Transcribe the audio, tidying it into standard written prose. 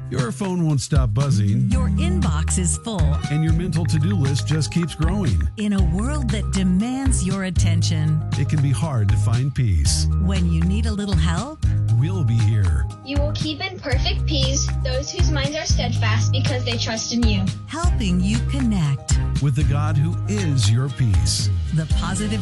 Your phone won't stop buzzing, Your inbox is full. and your mental to-do list just keeps growing. In a world that demands your attention, It can be hard to find peace. when you need a little help, We'll be here. You will keep in perfect peace those whose minds are steadfast because they trust in you. helping you connect. With the God who is your peace. The Positive